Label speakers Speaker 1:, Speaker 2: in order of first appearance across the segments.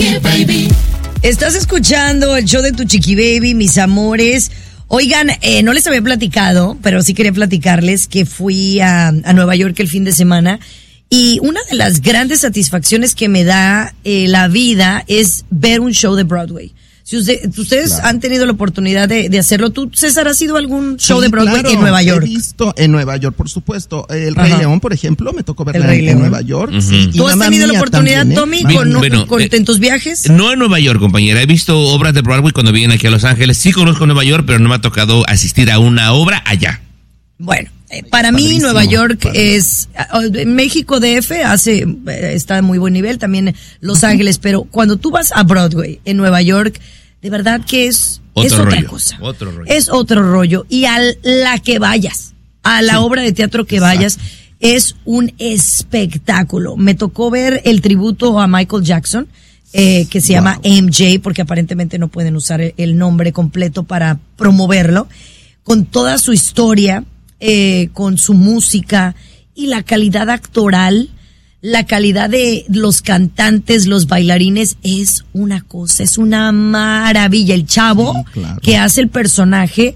Speaker 1: Chiqui Baby.
Speaker 2: Estás escuchando el show de tu Chiqui Baby, mis amores. Oigan, no les había platicado, pero sí quería platicarles que fui a Nueva York el fin de semana. Y una de las grandes satisfacciones que me da la vida es ver un show de Broadway. Si ustedes han tenido la oportunidad de hacerlo, ¿tú, César, has ido a algún show de Broadway en Nueva York?
Speaker 3: He visto en Nueva York, por supuesto. El Rey León, por ejemplo, me tocó verla en Nueva York. Sí.
Speaker 2: ¿Tú has tenido la oportunidad, Tommy, en tus viajes?
Speaker 4: No en Nueva York, compañera. He visto obras de Broadway cuando vienen aquí a Los Ángeles. Sí conozco Nueva York, pero no me ha tocado asistir a una obra allá.
Speaker 2: Bueno, para mí Nueva York es México DF está a muy buen nivel, también Los Ángeles, pero cuando tú vas a Broadway en Nueva York, de verdad que es otra cosa.
Speaker 4: Otro rollo.
Speaker 2: Es otro rollo. Y a la que vayas, a la obra de teatro que vayas, es un espectáculo. Me tocó ver el tributo a Michael Jackson, que se llama MJ, porque aparentemente no pueden usar el nombre completo para promoverlo, con toda su historia, con su música y la calidad actoral, la calidad de los cantantes, los bailarines, es una cosa, es una maravilla. El chavo que hace el personaje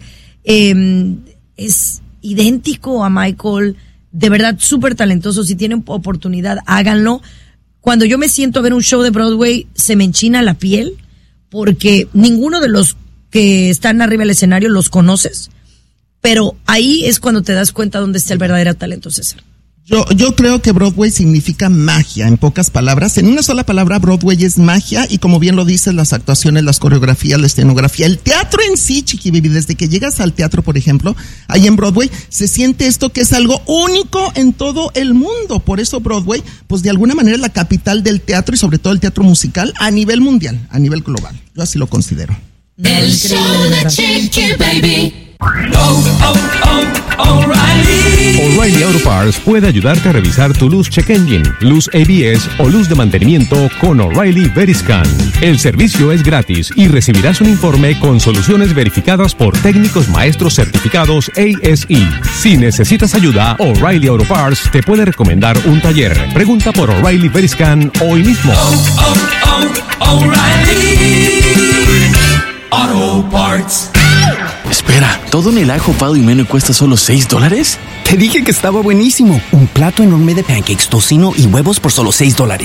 Speaker 2: es idéntico a Michael, de verdad súper talentoso. Si tienen oportunidad, háganlo. Cuando yo me siento a ver un show de Broadway, se me enchina la piel, porque ninguno de los que están arriba del escenario los conoces, pero ahí es cuando te das cuenta dónde está el verdadero talento, César.
Speaker 3: Yo creo que Broadway significa magia, en pocas palabras. En una sola palabra, Broadway es magia, y como bien lo dices, las actuaciones, las coreografías, la escenografía, el teatro en sí, Chiqui Baby. Desde que llegas al teatro, por ejemplo, ahí en Broadway, se siente esto que es algo único en todo el mundo. Por eso Broadway, pues de alguna manera es la capital del teatro, y sobre todo el teatro musical a nivel mundial, a nivel global. Yo así lo considero.
Speaker 1: El show de Chiqui Baby.
Speaker 5: O'Reilly Auto Parts puede ayudarte a revisar tu luz check engine, luz ABS o luz de mantenimiento con O'Reilly Veriscan. El servicio es gratis y recibirás un informe con soluciones verificadas por técnicos maestros certificados ASE. Si necesitas ayuda, O'Reilly Auto Parts te puede recomendar un taller. Pregunta por O'Reilly Veriscan hoy mismo.
Speaker 1: O'Reilly Auto Parts.
Speaker 6: Espera, ¿todo en el ajo Pado y Meno cuesta solo $6?
Speaker 7: Te dije que estaba buenísimo. Un plato enorme de pancakes, tocino y huevos por solo $6.